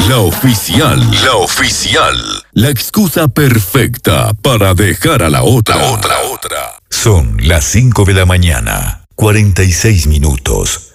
La oficial. La oficial. La excusa perfecta para dejar a la otra. Son las 5 de la mañana, 46 minutos.